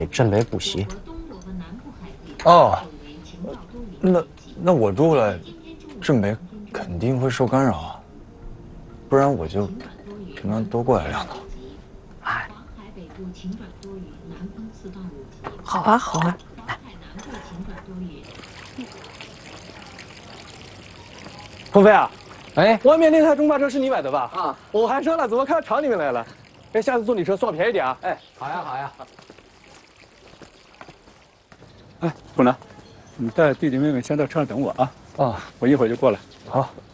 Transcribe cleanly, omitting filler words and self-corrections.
镇北补习。 哦，那我住了，镇北肯定会受干扰啊，不然我就平常多过来2趟。 哎，好啊好啊。鹏飞啊， 哎， 外面那台中巴车是你买的吧？ 啊， 我还说了，怎么看到厂里面来了？哎，下次坐你车算我便宜点啊！ 哎，好呀好呀。 哎，虎南，你带弟弟妹妹先到车上等我啊。 哦， 我一会儿就过来。 好。